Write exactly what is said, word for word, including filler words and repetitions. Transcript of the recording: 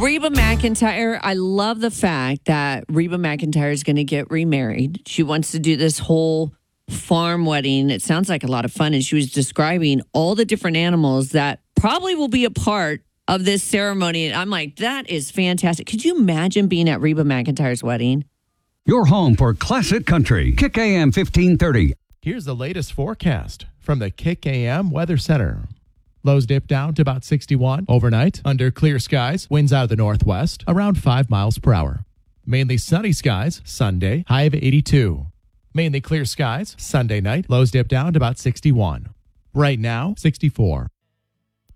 Reba McEntire, I love the fact that Reba McEntire is going to get remarried. She wants to do this whole farm wedding. It sounds like a lot of fun. And she was describing all the different animals that probably will be a part of this ceremony. And I'm like, that is fantastic. Could you imagine being at Reba McEntire's wedding? Your home for classic country. Kick A M fifteen thirty. Here's the latest forecast from the Kick A M Weather Center. Lows dip down to about sixty-one overnight under clear skies. Winds out of the northwest around five miles per hour. Mainly sunny skies Sunday, high of eighty-two. Mainly clear skies Sunday night. Lows dip down to about sixty-one. Right now, sixty-four.